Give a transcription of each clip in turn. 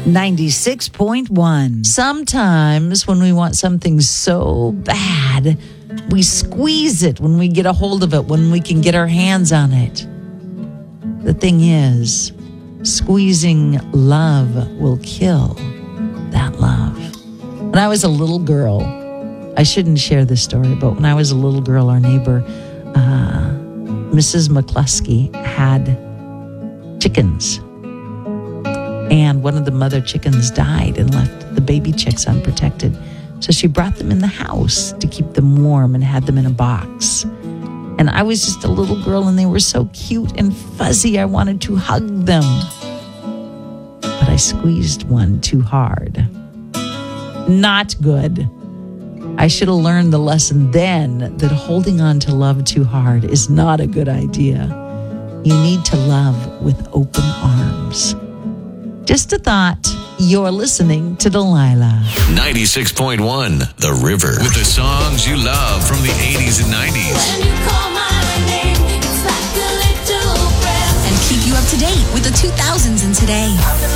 96.1. Sometimes when we want something so bad, we squeeze it when we get a hold of it, when we can get our hands on it. The thing is, squeezing love will kill that love. When I was a little girl, I shouldn't share this story, but when I was a little girl, our neighbor, Mrs. McCluskey, had chickens. And one of the mother chickens died and left the baby chicks unprotected. So she brought them in the house to keep them warm and had them in a box. And I was just a little girl and they were so cute and fuzzy. I wanted to hug them. But I squeezed one too hard. Not good. I should have learned the lesson then that holding on to love too hard is not a good idea. You need to love with open arms. Just a thought. You're listening to Delilah. 96.1 The River. With the songs you love from the 80s and 90s. When you call my name, it's like a little breath. And keep you up to date with the 2000s and today.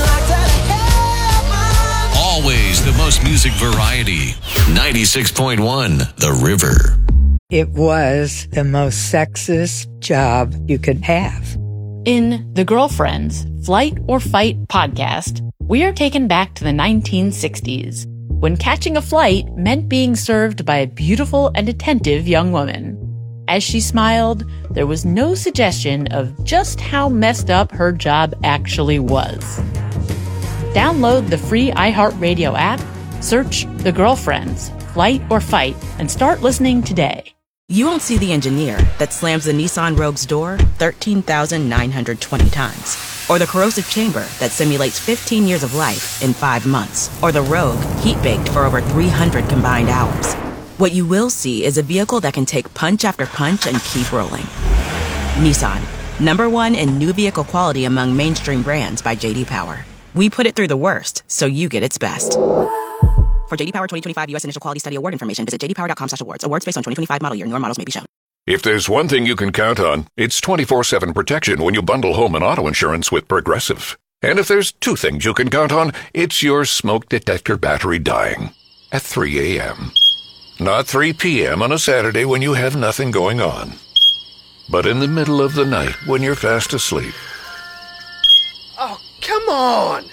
Always the most music variety. 96.1 The River. It was the most sexist job you could have. In The Girlfriends, Flight or Fight podcast, we are taken back to the 1960s, when catching a flight meant being served by a beautiful and attentive young woman. As she smiled, there was no suggestion of just how messed up her job actually was. Download the free iHeartRadio app, search The Girlfriends, Flight or Fight, and start listening today. You won't see the engineer that slams the Nissan Rogue's door 13,920 times. Or the corrosive chamber that simulates 15 years of life in 5 months. Or the Rogue heat-baked for over 300 combined hours. What you will see is a vehicle that can take punch after punch and keep rolling. Nissan, #1 in new vehicle quality among mainstream brands by J.D. Power. We put it through the worst, so you get its best. For J.D. Power 2025 U.S. Initial Quality Study Award information, visit jdpower.com/awards. Awards based on 2025 model year. Newer models may be shown. If there's one thing you can count on, it's 24/7 protection when you bundle home and auto insurance with Progressive. And if there's two things you can count on, it's your smoke detector battery dying at 3 a.m. Not 3 p.m. on a Saturday when you have nothing going on, but in the middle of the night when you're fast asleep. Oh, come on!